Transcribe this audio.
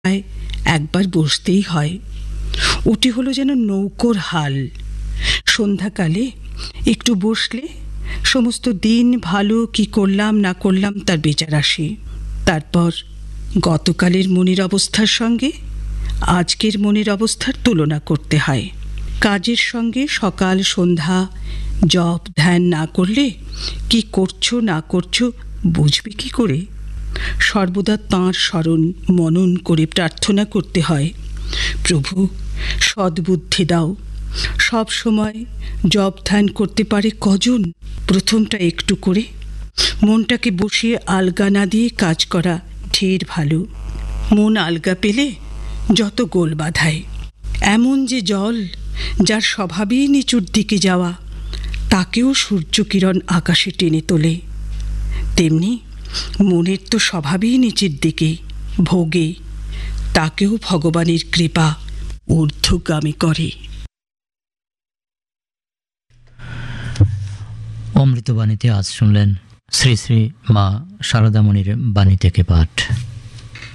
একবার বসতেই হয়। ওটি হলো যেন নৌকোর হাল। সন্ধ্যাকালে একটু বসলে সমস্ত দিন ভালো কি করলাম না করলাম তার বিচার আসে। তারপর গতকালের মনের অবস্থার সঙ্গে আজকের মনের অবস্থার তুলনা করতে হয়। কাজের সঙ্গে সকাল সন্ধ্যা জপ ধ্যান না করলে কি করছো না করছো বুঝবে কি করে? সর্বদা তাঁর স্মরণ মনন করে প্রার্থনা করতে হয়, প্রভু সদ্বুদ্ধি দাও। সব সময় জপ ধ্যান করতে পারে কজন? প্রথমটা একটু করে মনটাকে বসিয়ে আলগা না দিয়ে কাজ করা ঢের ভালো। মন আলগা পেলে যত গোল বাধায়। এমন যে জল যার স্বভাবেই নিচুর দিকে যাওয়া, তাকেও সূর্যকিরণ আকাশে টেনে তোলে, তেমনি মনের তো স্বভাবেই নিচের দিকে ভোগে, তাকেও ভগবানের কৃপা ঊর্ধ্বগামী করে। অমৃতবাণীতে আজ শুনলেন শ্রী শ্রী মা শারদামণির বাণী থেকে পাঠ।